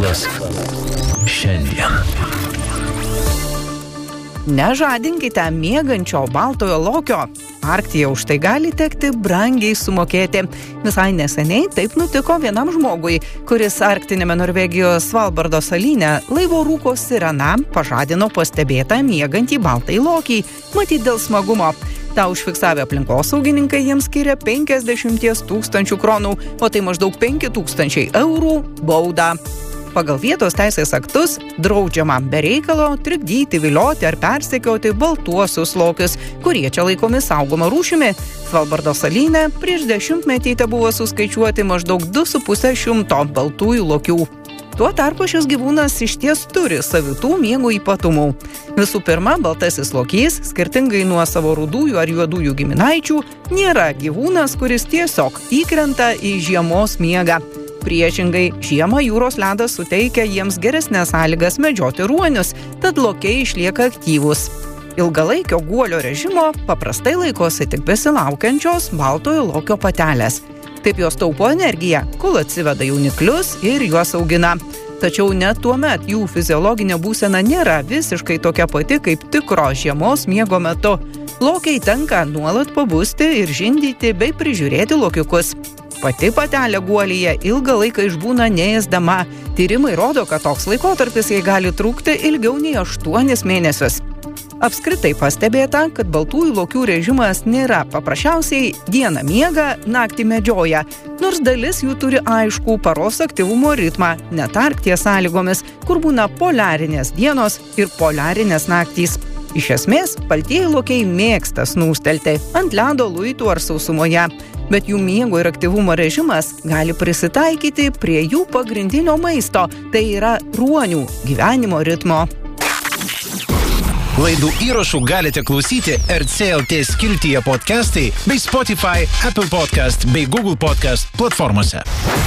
Ciklas šiandien. Nežadinkite miegančio baltojo lokio. Arktyje už tai gali tekti brangiai sumokėti. Visai neseniai taip nutiko vienam žmogui, kuris arktinėme Norvegijos Svalbardo salyne laivo rūko sirena pažadino pastebėtą miegantį baltąjį lokį, matyt dėl smagumo. Ta užfiksavę aplinkosaugininkai jiems skiria 50 000 kronų, o tai maždaug 5 000 eurų baudą. Pagal vietos teisės aktus draudžiama be reikalo trikdyti, vilioti ar persekioti baltuosius lokius, kurie čia laikomi saugoma rūšimi. Svalbardo salyne prieš 10 metų buvo suskaičiuoti maždaug 250 baltųjų lokių. Tuo tarpu šis gyvūnas išties turi savitų miego ypatumų. Visų pirma, baltasis lokys, skirtingai nuo savo rudųjų ar juodųjų giminaičių, nėra gyvūnas, kuris tiesiog įkrenta į žiemos miegą. Priešingai, žiemą jūros ledas suteikia jiems geresnės sąlygas medžioti ruonius, tad lokiai išlieka aktyvūs. Ilgalaikio guolio režimo paprastai laikosi tik besilaukiančios baltojo lokio patelės. Taip jos taupo energiją, kol atsiveda jauniklius ir juos augina. Tačiau net tuomet jų fiziologinė būsena nėra visiškai tokia pati kaip tikro žiemos miego metu. Lokiai tenka nuolat pabusti ir žindyti bei prižiūrėti lokiukus. Pati patelė guolyje ilgą laiką išbūna neėsdama. Tyrimai rodo, kad toks laikotarpis jai gali trukti ilgiau nei 8 mėnesius. Apskritai pastebėta, kad baltųjų lokių režimas nėra paprasčiausiai dieną miega, naktį medžioja, nors dalis jų turi aiškų paros aktyvumo ritmą, net Arkties sąlygomis, kur būna poliarinės dienos ir poliarinės naktys. Iš esmės, baltieji lokiai mėgsta snūstelti ant ledo, luitų ar sausumoje, bet jų miego ir aktyvumo režimas gali prisitaikyti prie jų pagrindinio maisto, tai yra ruonių gyvenimo ritmo. Laidų įrašų galite klausyti RCLT skiltyje podcastai bei Spotify, Apple Podcast bei Google Podcast platformose.